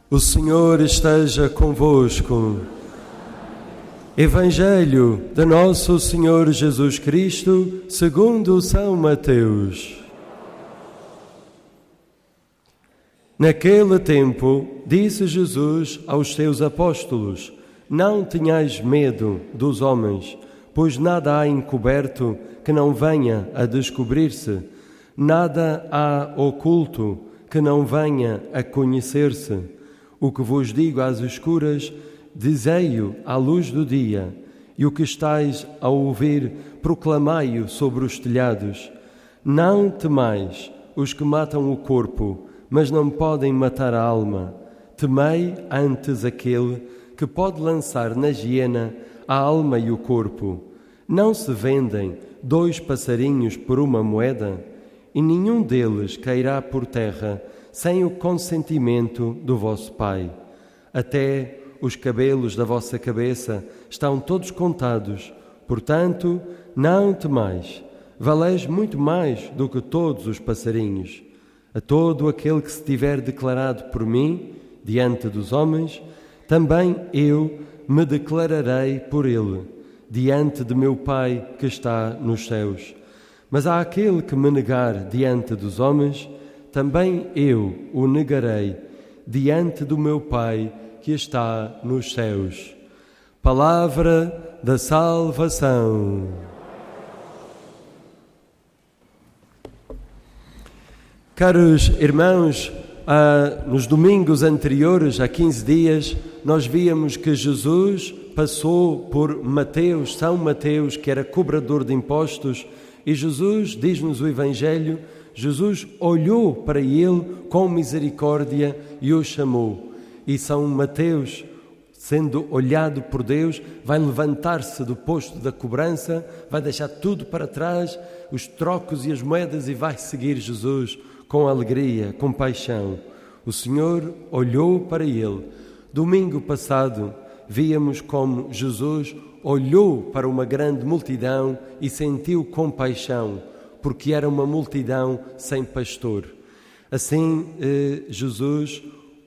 O Senhor esteja convosco. Evangelho de Nosso Senhor Jesus Cristo, segundo São Mateus. Naquele tempo, disse Jesus aos seus apóstolos: Não tenhais medo dos homens, pois nada há encoberto que não venha a descobrir-se, nada há oculto que não venha a conhecer-se. O que vos digo às escuras, dizei-o à luz do dia, e o que estáis a ouvir, proclamai-o sobre os telhados. Não temais os que matam o corpo, mas não podem matar a alma. Temei antes aquele que pode lançar na hiena a alma e o corpo. Não se vendem 2 passarinhos por uma moeda? E nenhum deles cairá por terra sem o consentimento do vosso Pai. Até os cabelos da vossa cabeça estão todos contados. Portanto, não temais, valeis muito mais do que todos os passarinhos. A todo aquele que se tiver declarado por mim, diante dos homens, também eu me declararei por ele, diante de meu Pai que está nos céus. Mas há aquele que me negar diante dos homens, também eu o negarei diante do meu Pai que está nos céus. Palavra da salvação. Caros irmãos, nos domingos anteriores, há 15 dias, nós víamos que Jesus passou por Mateus, São Mateus, que era cobrador de impostos, e Jesus, diz-nos o Evangelho, Jesus olhou para ele com misericórdia e o chamou. E São Mateus, sendo olhado por Deus, vai levantar-se do posto da cobrança, vai deixar tudo para trás, os trocos e as moedas, e vai seguir Jesus com alegria, com paixão. O Senhor olhou para ele. Domingo passado, víamos como Jesus olhou para uma grande multidão e sentiu compaixão, porque era uma multidão sem pastor. Assim, Jesus,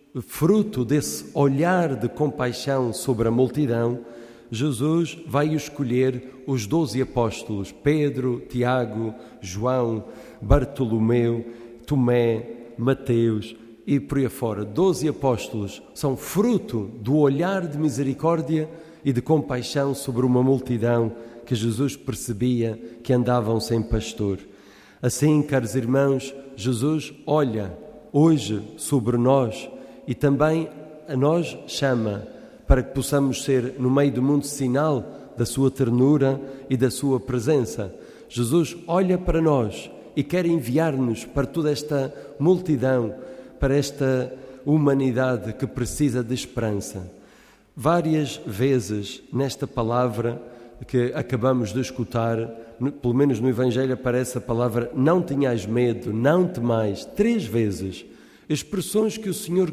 fruto desse olhar de compaixão sobre a multidão, Jesus vai escolher os 12 apóstolos, Pedro, Tiago, João, Bartolomeu, Tomé, Mateus e por aí afora. 12 apóstolos são fruto do olhar de misericórdia e de compaixão sobre uma multidão que Jesus percebia que andavam sem pastor. Assim, caros irmãos, Jesus olha hoje sobre nós e também a nós chama para que possamos ser no meio do mundo sinal da sua ternura e da sua presença. Jesus olha para nós e quer enviar-nos para toda esta multidão, para esta humanidade que precisa de esperança. Várias vezes nesta palavra que acabamos de escutar, pelo menos no Evangelho aparece a palavra não tenhais medo, não temais, 3 vezes. Expressões que o Senhor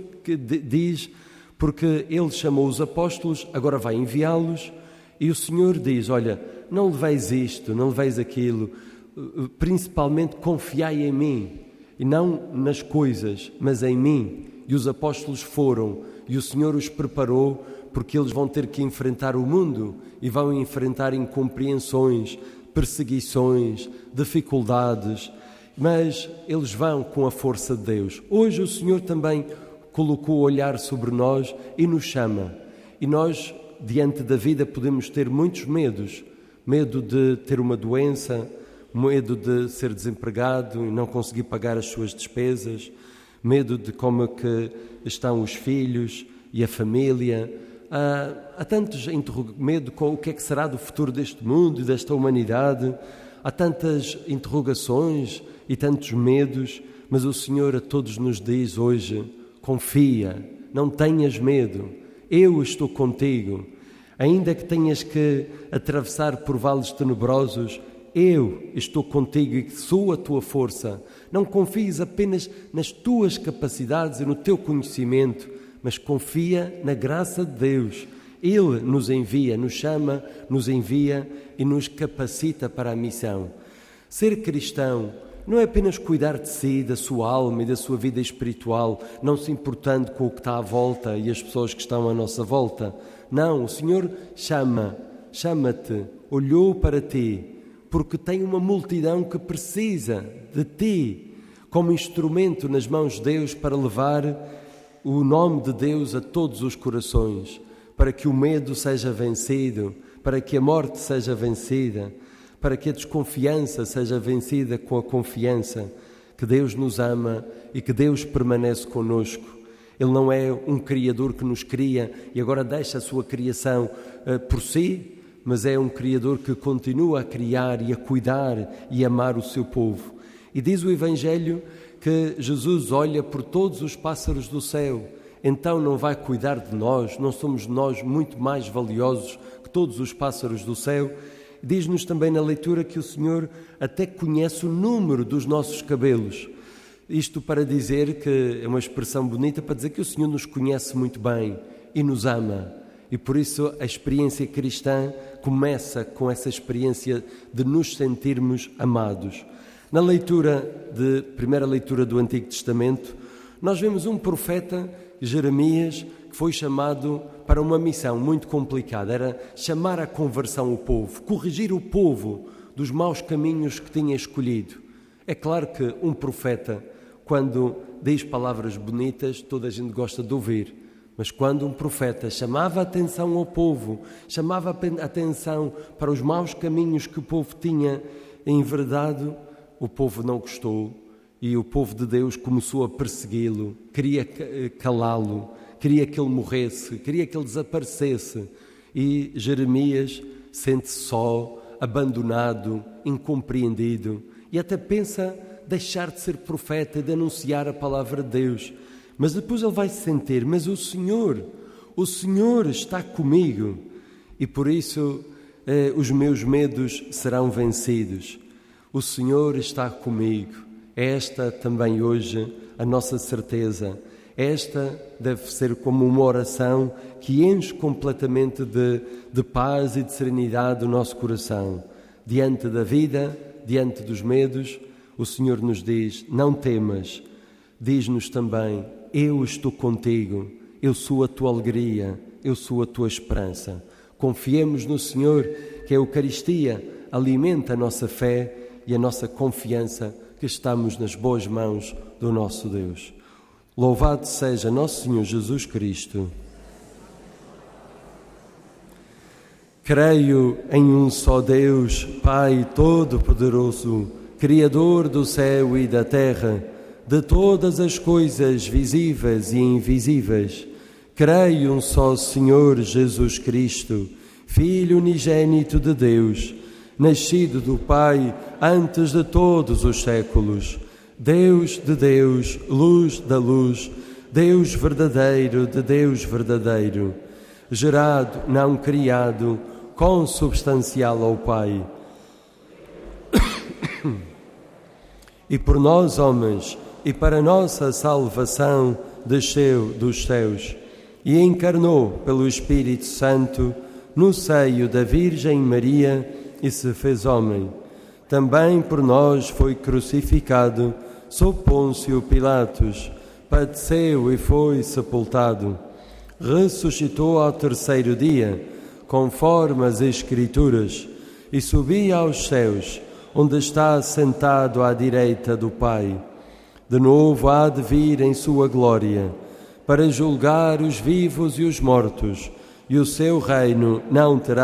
diz porque Ele chamou os apóstolos, agora vai enviá-los, e o Senhor diz, olha, não leveis isto, não leveis aquilo, principalmente confiai em mim, e não nas coisas, mas em mim. E os apóstolos foram, e o Senhor os preparou, porque eles vão ter que enfrentar o mundo e vão enfrentar incompreensões, perseguições, dificuldades, mas eles vão com a força de Deus. Hoje o Senhor também colocou o olhar sobre nós e nos chama. E nós, diante da vida, podemos ter muitos medos. Medo de ter uma doença, medo de ser desempregado e não conseguir pagar as suas despesas, medo de como é que estão os filhos e a família. Há tantos medo com o que é que será do futuro deste mundo e desta humanidade. Há tantas interrogações e tantos medos, mas o Senhor a todos nos diz hoje, confia, não tenhas medo, eu estou contigo. Ainda que tenhas que atravessar por vales tenebrosos, eu estou contigo e sou a tua força. Não confies apenas nas tuas capacidades e no teu conhecimento, mas confia na graça de Deus. Ele nos envia, nos chama, nos envia e nos capacita para a missão. Ser cristão não é apenas cuidar de si, da sua alma e da sua vida espiritual, não se importando com o que está à volta e as pessoas que estão à nossa volta. Não, o Senhor chama-te, olhou para ti, porque tem uma multidão que precisa de ti como instrumento nas mãos de Deus para levar o nome de Deus a todos os corações, para que o medo seja vencido, para que a morte seja vencida, para que a desconfiança seja vencida com a confiança que Deus nos ama e que Deus permanece conosco. Ele não é um Criador que nos cria e agora deixa a sua criação por si, mas é um Criador que continua a criar e a cuidar e amar o seu povo. E diz o Evangelho que Jesus olha por todos os pássaros do céu, então não vai cuidar de nós, não somos nós muito mais valiosos que todos os pássaros do céu? Diz-nos também na leitura que o Senhor até conhece o número dos nossos cabelos. Isto para dizer que é uma expressão bonita para dizer que o Senhor nos conhece muito bem e nos ama. E por isso a experiência cristã começa com essa experiência de nos sentirmos amados. Na primeira leitura do Antigo Testamento, nós vemos um profeta, Jeremias, que foi chamado para uma missão muito complicada. Era chamar à conversão o povo, corrigir o povo dos maus caminhos que tinha escolhido. É claro que um profeta, quando diz palavras bonitas, toda a gente gosta de ouvir. Mas quando um profeta chamava a atenção ao povo, chamava a atenção para os maus caminhos que o povo tinha enverdado, o povo não gostou e o povo de Deus começou a persegui-lo, queria calá-lo, queria que ele morresse, queria que ele desaparecesse. E Jeremias sente-se só, abandonado, incompreendido e até pensa deixar de ser profeta e de anunciar a palavra de Deus. Mas depois ele vai se sentir, mas o Senhor está comigo e por isso os meus medos serão vencidos. O Senhor está comigo. Esta também hoje a nossa certeza. Esta deve ser como uma oração que enche completamente de paz e de serenidade o nosso coração. Diante da vida, diante dos medos, o Senhor nos diz, não temas. Diz-nos também, eu estou contigo, eu sou a tua alegria, eu sou a tua esperança. Confiemos no Senhor, que a Eucaristia alimenta a nossa fé e a nossa confiança que estamos nas boas mãos do nosso Deus. Louvado seja nosso Senhor Jesus Cristo. Creio em um só Deus, Pai Todo-Poderoso, Criador do céu e da terra, de todas as coisas visíveis e invisíveis. Creio um só Senhor Jesus Cristo, Filho unigênito de Deus, nascido do Pai antes de todos os séculos, Deus de Deus, luz da luz, Deus verdadeiro de Deus verdadeiro, gerado, não criado, consubstancial ao Pai. E por nós, homens, e para nossa salvação, desceu dos céus e encarnou pelo Espírito Santo no seio da Virgem Maria e se fez homem. Também por nós foi crucificado sob Pôncio Pilatos, padeceu e foi sepultado. Ressuscitou ao terceiro dia, conforme as Escrituras, e subiu aos céus, onde está sentado à direita do Pai. De novo há de vir em sua glória, para julgar os vivos e os mortos, e o seu reino não terá